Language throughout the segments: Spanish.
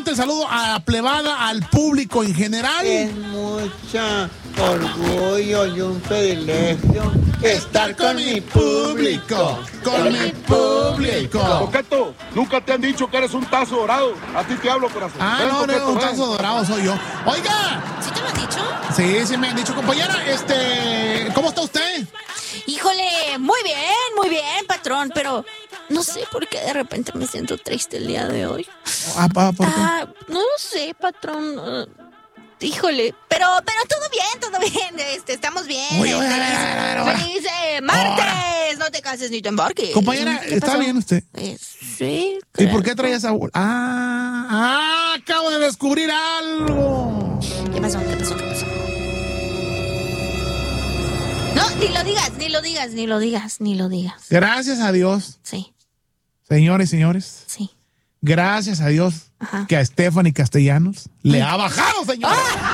el saludo a la plebada, al público en general. Es mucho orgullo y un privilegio estar con mi público. Con mi público. Coqueto, nunca te han dicho que eres un tazo dorado. A ti te hablo, corazón. Ah, Ven, no, Coqueto, un ven. tazo dorado soy yo. Oiga. ¿Sí te lo han dicho? Sí, me han dicho, compañera, ¿cómo está usted? Híjole, muy bien, patrón, pero no sé por qué de repente me siento triste el día de hoy. ¿Por qué? No sé, patrón. Híjole, pero todo bien, estamos bien. Oye, a ver. Feliz martes, no te cases ni te embarques. Compañera, ¿Qué ¿está pasó? bien usted? Sí. ¿Y por qué traía esa bolsa? Acabo de descubrir algo. ¿Qué pasó? No, ni lo digas. Gracias a Dios, Sí, señores, sí. gracias a Dios Ajá. que a Stephanie Castellanos le ha bajado, señor.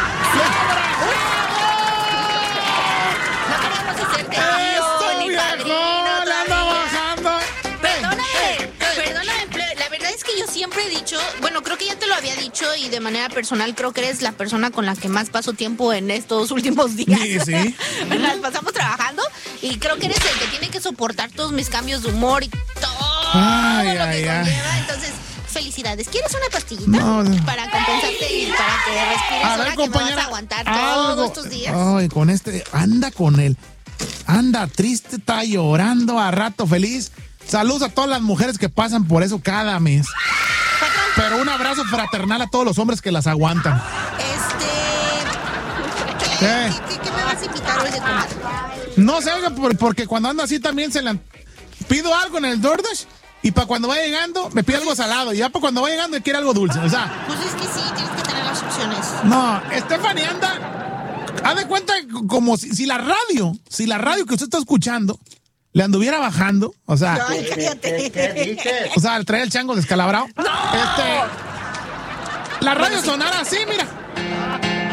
No queremos hacerte ¡Eso, ni viejo! padrino ¡Le anda todavía. bajando! Perdóname, la verdad es que yo siempre he dicho, bueno, creo que ya te lo había dicho y de manera personal creo que eres la persona con la que más paso tiempo en estos últimos días. Sí. Las pasamos trabajando y creo que eres el que tiene que soportar todos mis cambios de humor y todo Ay, lo que ay, ay. conlleva. Entonces, felicidades. ¿Quieres una pastillita? No. Para compensarte y para que respires A ahora ver, que me vas compañera. a aguantar todos algo. estos días. Ay, con anda con él. Anda triste, está llorando, a rato feliz. Saludos a todas las mujeres que pasan por eso cada mes. Pero un abrazo fraternal a todos los hombres que las aguantan. ¿Qué? ¿Qué me vas a invitar hoy de comer? No sé, oiga, porque cuando ando así también pido algo en el DoorDash y para cuando va llegando me pide algo salado y ya para cuando va llegando me quiere algo dulce, o sea. Pues es que sí, tienes que tener las opciones. No, Stephanie haz de cuenta como si la radio que usted está escuchando le anduviera bajando, o sea. Ay, cállate. ¿Qué dices? O sea, trae el chango descalabrado. ¡No! La radio sonara así, mira.